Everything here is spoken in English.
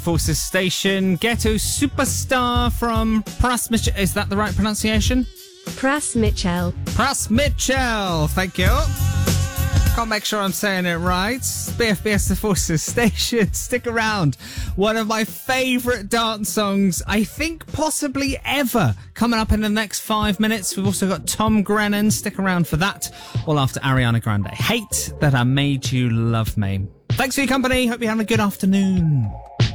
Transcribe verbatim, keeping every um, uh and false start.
Forces Station, Ghetto Superstar from Pras Mitchell. Is that the right pronunciation? Pras Mitchell. Pras Mitchell, thank you. Can't make sure I'm saying it right. B F B S The Forces Station, stick around. One of my favourite dance songs, I think possibly ever, coming up in the next five minutes. We've also got Tom Grennan, stick around for that. All after Ariana Grande. Hate That I Made You Love Me. Thanks for your company, hope you're having a good afternoon.